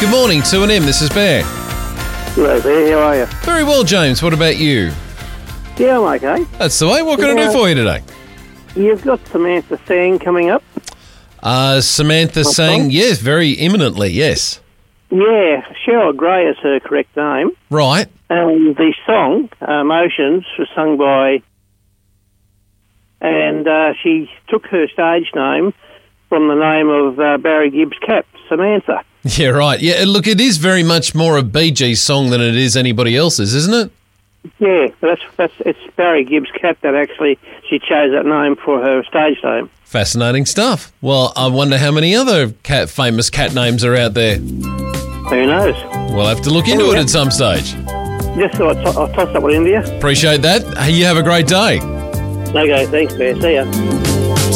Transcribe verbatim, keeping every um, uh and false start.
Good morning, two and M. This is Bear. Hello there, how are you? Very well, James. What about you? Yeah, I'm okay. That's the way. What can I do for you today? You've got Samantha Sang coming up. Uh, Samantha sang, yes, very imminently, yes. Yeah, Cheryl Gray is her correct name. Right. And the song, uh, Emotions, was sung by... And uh, she took her stage name from the name of uh, Barry Gibbs' cat, Samantha. Yeah, right. Yeah, look, it is very much more a Bee Gees song than it is anybody else's, isn't it? Yeah, but that's, that's it's Barry Gibbs' cat that actually she chose that name for her stage name. Fascinating stuff. Well, I wonder how many other cat famous cat names are out there. Who knows? We'll have to look into Oh, yeah. it at some stage. Just thought I'd, I'll toss that one in there. Appreciate that. Hey, you have a great day. Okay, thanks, Bear. See ya.